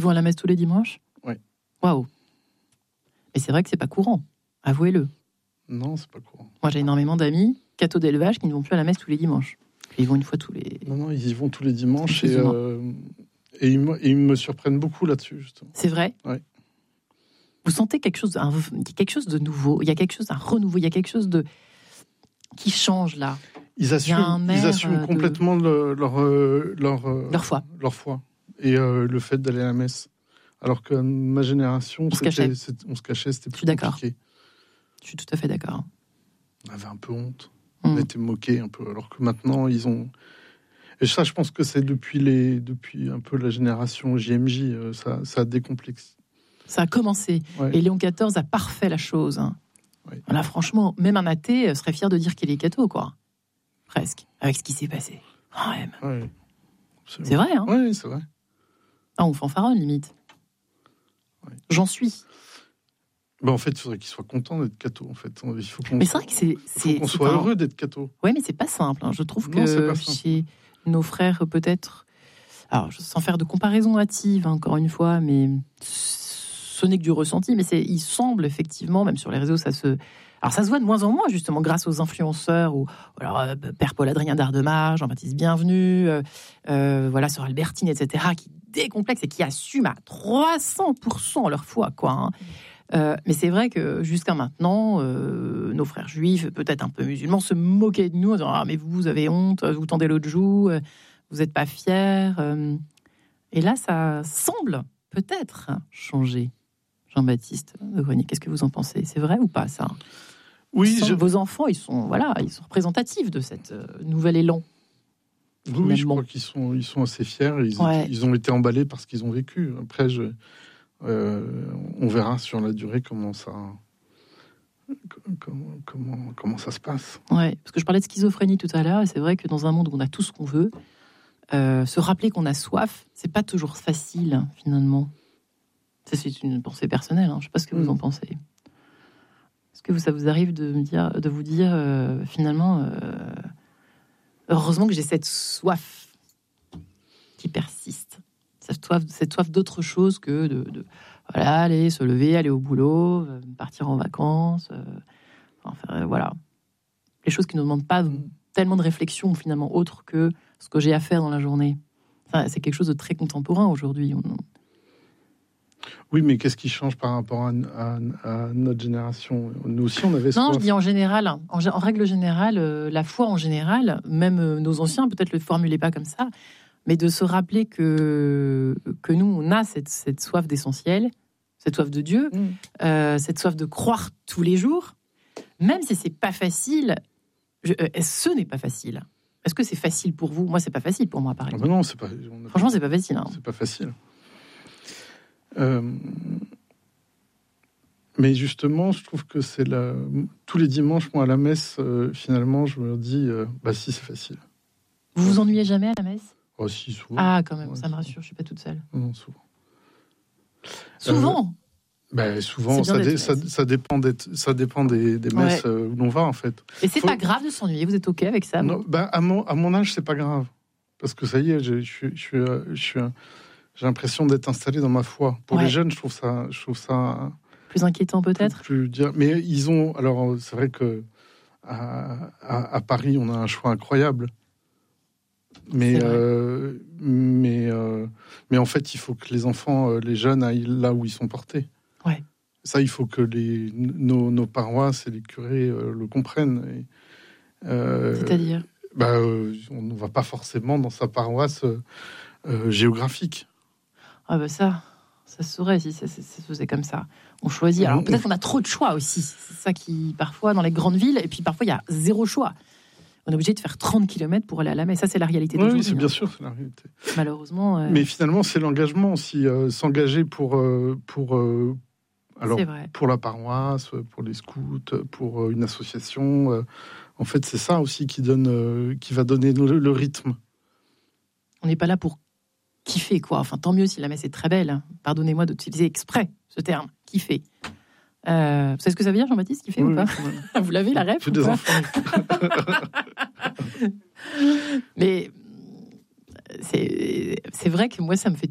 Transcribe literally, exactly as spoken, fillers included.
vont à la messe tous les dimanches ? Oui. Waouh. Mais c'est vrai que c'est pas courant, avouez-le. Non, c'est pas courant. Moi, j'ai énormément d'amis cathos d'élevage qui ne vont plus à la messe tous les dimanches. Ils vont une fois tous les... Non, non, ils y vont tous les dimanches et, euh, et, ils me, et ils me surprennent beaucoup là-dessus, justement. C'est vrai ? Oui. Vous sentez quelque chose, un, quelque chose de nouveau, il y a quelque chose, un renouveau, il y a quelque chose de qui change là. Ils assument, ils assument complètement de... le, leur, euh, leur, euh, leur foi. Leur foi. Et euh, le fait d'aller à la messe. Alors que ma génération, on se cachait, on se cachait c'était plus Je compliqué. Je suis tout à fait d'accord. On avait un peu honte. Mmh. On était moqués un peu. Alors que maintenant, ils ont... Et ça, je pense que c'est depuis, les, depuis un peu la génération J M J, ça, ça a décomplexé. Ça a commencé. Ouais. Et Léon quatorze a parfait la chose. Ouais. Là, franchement, même un athée serait fier de dire qu'il est catho, quoi. Presque. Avec ce qui s'est passé. Quand même. Ouais. C'est vrai, hein ? Oui, c'est vrai. Ah, on fanfaronne, limite. Ouais. J'en suis. Ben, en fait, il faudrait qu'il soit content d'être catho, en fait. Il faut qu'on mais c'est vrai que c'est... c'est qu'on soit heureux d'être catho. Oui, mais c'est pas simple. Hein. Je trouve non, que chez nos frères, peut-être... Alors, sans faire de comparaison hâtive, hein, encore une fois, mais ce n'est que du ressenti. Mais c'est, il semble, effectivement, même sur les réseaux, ça se... Alors, ça se voit de moins en moins, justement, grâce aux influenceurs, ou alors euh, Père Paul-Adrien Dardemar, Jean-Baptiste Bienvenu, euh, euh, voilà, Sœur Albertine, et cetera, qui décomplexent et qui assument à trois cents pour cent leur foi, quoi. Hein. Euh, mais c'est vrai que jusqu'à maintenant, euh, nos frères juifs, peut-être un peu musulmans, se moquaient de nous en disant « Ah, mais vous, vous avez honte, vous tendez l'autre joue, vous n'êtes pas fiers. Euh, » Et là, ça semble peut-être changer. Jean-Baptiste de Grenier, qu'est-ce que vous en pensez ? C'est vrai ou pas, ça ? Oui, sont, je... Vos enfants, ils sont, voilà, ils sont représentatifs de cette euh, nouvel élan. Oui, oui, je crois qu'ils sont, ils sont assez fiers. Ils, ouais. ils ont été emballés par ce qu'ils ont vécu. Après, je, euh, on verra sur la durée comment ça, comment, comment, comment ça se passe. Ouais, parce que je parlais de schizophrénie tout à l'heure, et c'est vrai que dans un monde où on a tout ce qu'on veut, euh, se rappeler qu'on a soif, c'est pas toujours facile, finalement. Ça, c'est une pensée personnelle. Hein. Je ne sais pas ce que vous en pensez. Est-ce que ça vous arrive de me dire, de vous dire euh, finalement, euh, heureusement que j'ai cette soif qui persiste, cette soif, cette soif d'autre chose que de, de voilà, aller se lever, aller au boulot, euh, partir en vacances, euh, enfin euh, voilà, les choses qui ne demandent pas tellement de réflexion finalement autre que ce que j'ai à faire dans la journée. Enfin, c'est quelque chose de très contemporain aujourd'hui. On, Oui, mais qu'est-ce qui change par rapport à, à, à notre génération ? Nous aussi, on avait soif. Non, je dis en général. En, en règle générale, euh, la foi en général, même euh, nos anciens, peut-être le formulaient pas comme ça, mais de se rappeler que, que nous, on a cette, cette soif d'essentiel, cette soif de Dieu, mmh. euh, cette soif de croire tous les jours, même si c'est pas facile. Je, euh, ce n'est pas facile. Est-ce que c'est facile pour vous ? Moi, c'est pas facile pour moi, par exemple. Ah ben non, c'est pas. On a Franchement, c'est pas facile. Hein. C'est pas facile. Euh, mais justement, je trouve que c'est la... tous les dimanches, moi, à la messe, euh, finalement, je me dis, euh, bah si, c'est facile. Vous vous ennuyez jamais à la messe ? Oh, si, souvent. Ah, quand même, ouais, ça me rassure, je suis pas toute seule. Non, souvent. Souvent euh, bah, Souvent, ça, dé- ça, ça dépend, ça dépend des, des messes ouais. euh, où l'on va, en fait. Et c'est Faut... pas grave de s'ennuyer, vous êtes OK avec ça ? Non, bah, à, mon, à mon âge, c'est pas grave. Parce que ça y est, je, je, je, je, je, je suis un... J'ai l'impression d'être installé dans ma foi. Pour ouais. les jeunes, je trouve ça, je trouve ça plus inquiétant peut-être. Plus, plus, mais ils ont. Alors, c'est vrai que à, à, à Paris, on a un choix incroyable. Mais euh, mais euh, mais en fait, il faut que les enfants, les jeunes, aillent là où ils sont portés. Ouais. Ça, il faut que les nos, nos paroisses et les curés euh, le comprennent. Et, euh, C'est-à-dire bah, euh, on ne va pas forcément dans sa paroisse euh, géographique. Ah ben ça, ça se saurait si ça, ça, ça se faisait comme ça. On choisit. Alors peut-être qu'on a trop de choix aussi. C'est ça qui, parfois, dans les grandes villes, et puis parfois, il y a zéro choix. On est obligé de faire trente kilomètres pour aller à la messe. Ça, c'est la réalité d'aujourd'hui. Oui, c'est bien hein. sûr, c'est la réalité. Malheureusement... Euh... Mais finalement, c'est l'engagement aussi. Euh, s'engager pour... Euh, pour euh, alors, pour la paroisse, pour les scouts, pour une association. Euh, en fait, c'est ça aussi qui, donne, euh, qui va donner le, le rythme. On n'est pas là pour kiffer, quoi. Enfin, tant mieux si la messe est très belle. Hein. Pardonnez-moi d'utiliser exprès ce terme, kiffer. Euh, vous savez ce que ça veut dire, Jean-Baptiste, kiffer oui, ou pas oui. Vous l'avez, la ref ou des enfants. Mais c'est, c'est vrai que moi, ça me fait